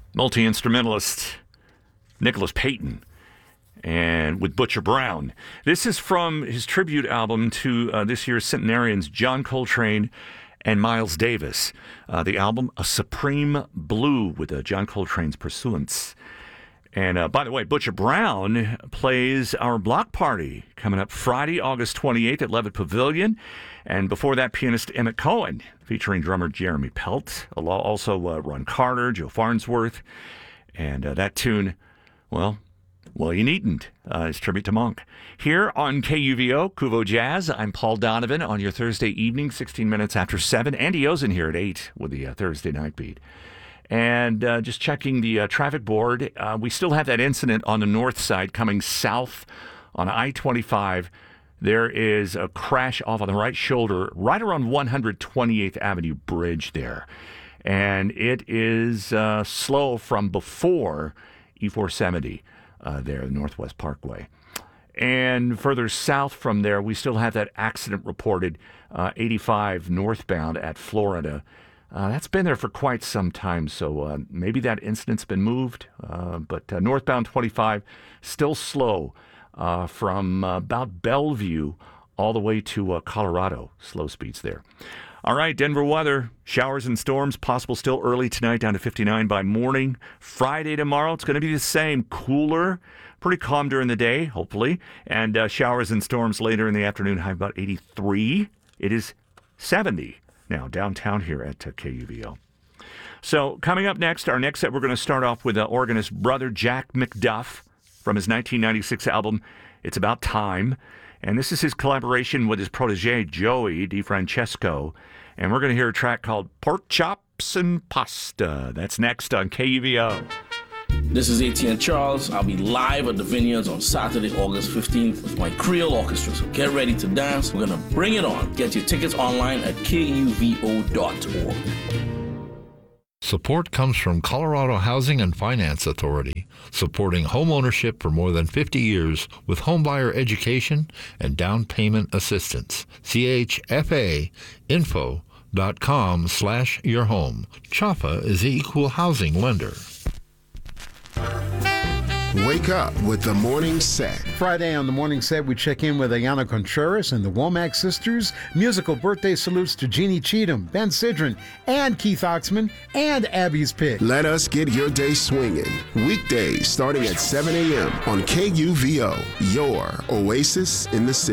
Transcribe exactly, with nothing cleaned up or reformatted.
multi-instrumentalist Nicholas Payton, and with Butcher Brown. This is from his tribute album to uh, this year's centenarians, John Coltrane and Miles Davis. Uh, the album, A Supreme Blue, with uh, John Coltrane's Pursuance. And uh, by the way, Butcher Brown plays our block party coming up Friday, August twenty-eighth at Levitt Pavilion. And before that, pianist Emmett Cohen, featuring drummer Jeremy Pelt, also uh, Ron Carter, Joe Farnsworth. And uh, that tune, well, well, you needn't. Uh, it's tribute to Monk. Here on K U V O, Kuvo Jazz, I'm Paul Donovan on your Thursday evening, sixteen minutes after seven. Andy Ozen here at eight with the uh, Thursday Night Beat. And uh, just checking the uh, traffic board, uh, we still have that incident on the north side coming south on I twenty-five. There is a crash off on the right shoulder, right around one hundred twenty-eighth Avenue Bridge there. And it is uh, slow from before E four seventy uh, there, the Northwest Parkway. And further south from there, we still have that accident reported, uh, eighty-five northbound at Florida. Uh, that's been there for quite some time, so uh, maybe that incident's been moved. Uh, but uh, northbound twenty-five, still slow uh, from uh, about Bellevue all the way to uh, Colorado. Slow speeds there. All right, Denver weather. Showers and storms possible still early tonight, down to fifty-nine by morning. Friday tomorrow, it's going to be the same. Cooler, pretty calm during the day, hopefully. And uh, showers and storms later in the afternoon, high about eighty-three. It is seventy. Now, downtown here at uh, K U V O. So, coming up next, our next set, we're going to start off with uh, organist Brother Jack McDuff from his nineteen ninety-six album, It's About Time. And this is his collaboration with his protege, Joey DeFrancesco. And we're going to hear a track called Pork Chops and Pasta. That's next on K U V O. This is A T N Charles. I'll be live at the Vineyards on Saturday, August fifteenth with my Creole Orchestra. So get ready to dance. We're going to bring it on. Get your tickets online at K U V O dot org. Support comes from Colorado Housing and Finance Authority, supporting home ownership for more than fifty years with homebuyer education and down payment assistance. C H F A info dot com slash your home. C H A F A is the equal housing lender. Wake up with the morning set. Friday on the morning set, we check in with Ayana Contreras and the Womack sisters. Musical birthday salutes to Jeannie Cheatham, Ben Sidran, and Keith Oxman, and Abby's Pick. Let us get your day swinging. Weekdays starting at seven a.m. on K U V O, your oasis in the city.